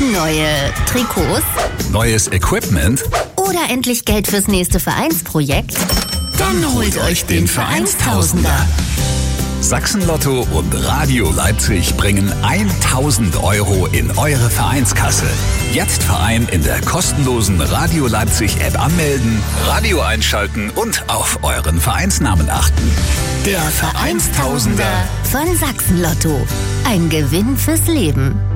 Neue Trikots? Neues Equipment? Oder endlich Geld fürs nächste Vereinsprojekt? Dann holt euch den Vereinstausender. Sachsen-Lotto und Radio Leipzig bringen 1.000 € in eure Vereinskasse. Jetzt Verein in der kostenlosen Radio Leipzig App anmelden, Radio einschalten und auf euren Vereinsnamen achten. Der Vereinstausender von Sachsen-Lotto. Ein Gewinn fürs Leben.